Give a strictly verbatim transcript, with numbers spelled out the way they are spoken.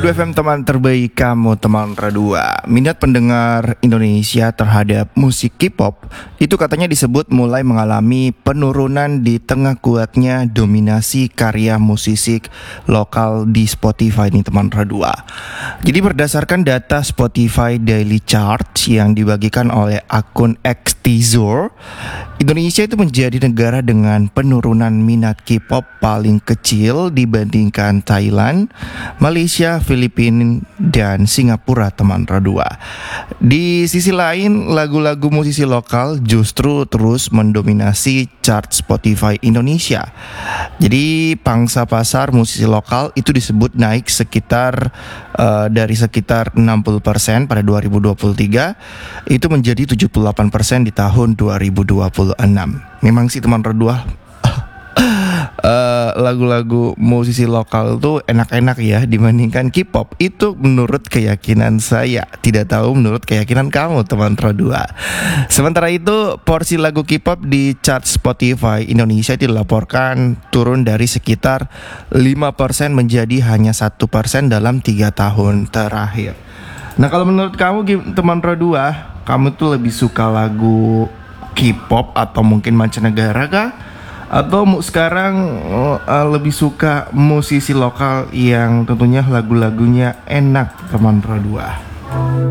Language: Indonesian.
Radua F M, teman terbaik kamu, teman Radua. Minat pendengar Indonesia terhadap musik K-pop itu katanya disebut mulai mengalami penurunan di tengah kuatnya dominasi karya musisi lokal di Spotify nih, teman Radua. Jadi berdasarkan data Spotify Daily Charts yang dibagikan oleh akun X Tizor, Indonesia itu menjadi negara dengan penurunan minat K-pop paling kecil dibandingkan Thailand, Malaysia, Filipina, dan Singapura, teman Radua. Di sisi lain, lagu-lagu musisi lokal justru terus mendominasi chart Spotify Indonesia. Jadi pangsa pasar musisi lokal itu disebut naik sekitar uh, dari sekitar enam puluh persen pada dua ribu dua puluh tiga itu menjadi tujuh puluh delapan persen di tahun dua ribu dua puluh enam. Memang sih, teman Radua, Uh, lagu-lagu musisi lokal tuh enak-enak ya dibandingkan K-pop. Itu menurut keyakinan saya. Tidak tahu menurut keyakinan kamu, teman Radua. Sementara itu, porsi lagu K-pop di chart Spotify Indonesia dilaporkan turun dari sekitar lima persen menjadi hanya satu persen dalam tiga tahun terakhir. Nah, kalau menurut kamu, teman Radua, kamu tuh lebih suka lagu K-pop atau mungkin mancanegara kah? Atau sekarang uh, lebih suka musisi lokal yang tentunya lagu-lagunya enak, teman Radua?